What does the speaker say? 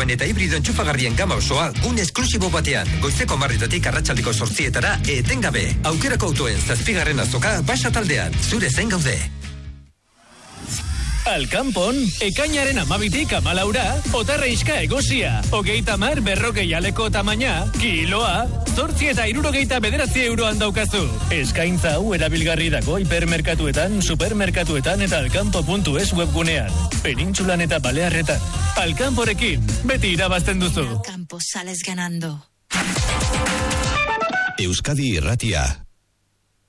elektrikoen eta hibrido entxufagarrien gama osoa gune esklusibo batean. Goizeko 10:00 arratsaldeko 8:00 etengabe. Aukerako autoen 7. azoka Basa taldean. Zure zain gaude. Alkanpon, ekainaren 12tik 14, otarreizka egosia, 30 berrogei aleko tamaina, kiloa, 8 eta 69 euroan daukazu. Eskaintza hau erabilgarri dago hipermerkatuetan, supermerkatuetan eta alkanpo.es webgunean. Penintsulan eta Balearretan. Alkanporekin, beti irabazten duzu. Alkanpo, sales ganando. Euskadi Irratia.